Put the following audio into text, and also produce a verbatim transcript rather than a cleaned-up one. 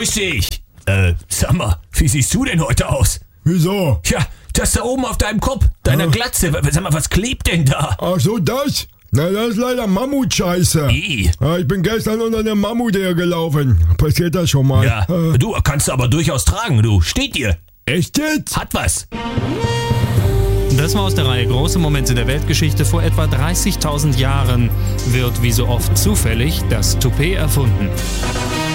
grüß dich. Äh, sag mal, wie siehst du denn heute aus? Wieso? Ja, das da oben auf deinem Kopf, deiner Ja. Glatze. Sag mal, was klebt denn da? Ach so, das? Na, das ist leider Mammutscheiße. I. Ja, ich bin gestern unter einem Mammut hergelaufen. Passiert das schon mal? Ja, Äh, du kannst aber durchaus tragen, du. Steht dir. echt jetzt? Hat was. Das war aus der Reihe Große Momente der Weltgeschichte. Vor etwa dreißigtausend Jahren wird wie so oft zufällig das Toupet erfunden.